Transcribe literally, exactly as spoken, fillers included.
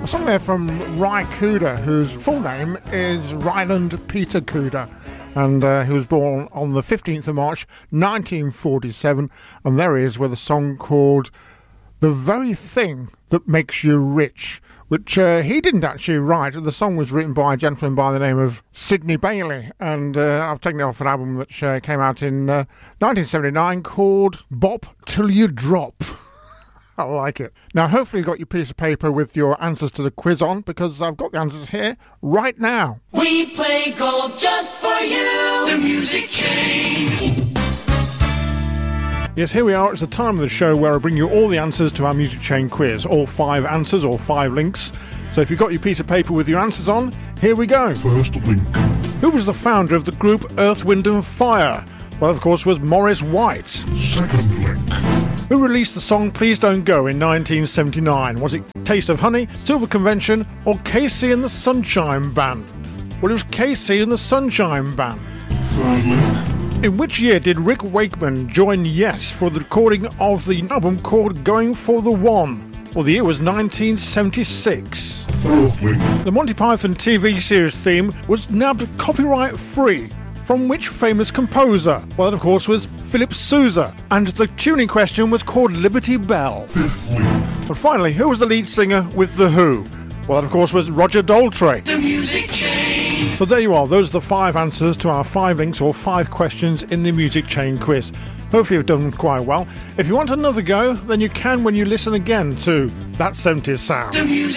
Song there from Ry Cooder, whose full name is Ryland Peter Cooder, and uh, he was born on the fifteenth of March nineteen forty-seven, and there he is with a song called The Very Thing That Makes You Rich, which uh, he didn't actually write. The song was written by a gentleman by the name of Sidney Bailey, and uh, I've taken it off an album that uh, came out in uh, nineteen seventy-nine called Bop Till You Drop. I like it. Now, hopefully you got your piece of paper with your answers to the quiz on, because I've got the answers here right now. We play gold just for you, the Music Chain. Yes, here we are. It's the time of the show where I bring you all the answers to our Music Chain quiz. All five answers, or five links. So if you've got your piece of paper with your answers on, here we go. First link. Who was the founder of the group Earth, Wind and Fire? Well, of course, was Maurice White. Second link. Who released the song Please Don't Go in nineteen seventy-nine? Was it Taste of Honey, Silver Convention, or Casey and the Sunshine Band? Well, it was Casey and the Sunshine Band. Third link. In which year did Rick Wakeman join Yes for the recording of the album called Going for the One? Well, the year was nineteen seventy-six. Fourth link. The Monty Python T V series theme was nabbed copyright free. From which famous composer? Well, that of course was Philip Sousa, and the tune in question was called Liberty Bell. Fifth link. And finally, who was the lead singer with The Who? Well, that of course was Roger Daltrey. The Music Chain. So there you are, those are the five answers to our five links or five questions in the Music Chain quiz. Hopefully you've done quite well. If you want another go, then you can when you listen again to That seventies Sound. The Music